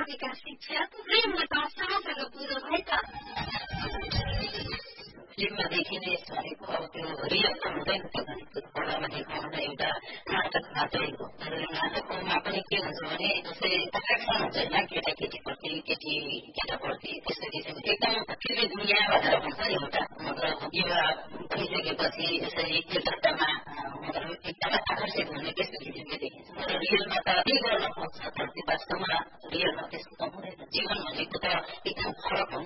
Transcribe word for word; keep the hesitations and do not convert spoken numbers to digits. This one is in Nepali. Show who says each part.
Speaker 1: गरेका शिक्षक प्रेमलता शाहसँग कुरो भए त
Speaker 2: फिल्ममा देखिने भनेको अब त्यो रियल त हुँदैन त्यो भनेको पर्दामा देखाउँदा एउटा नाटक मात्रै हो तर नाटकमा पनि के हुन्छ भने जस्तै एट्र्याक्सन हुन्छ होइन केटाकेटीप्रति केटी केटाप्रति त्यस्तो किसिमको एकदम फिल्मी दुनियाँ भनेर भन्छ नि एउटा मतलब युवा भइसकेपछि यसरी एकतामा मतलब एकदमै आकर्षित हुने त्यस्तो किसिमको देखिन्छ तर रियलमा त के गर्न पाउँछ तर वास्तवमा रियलमा त्यस्तो त हुँदैन जीवन भनेको त एकदम फरक हुन्छ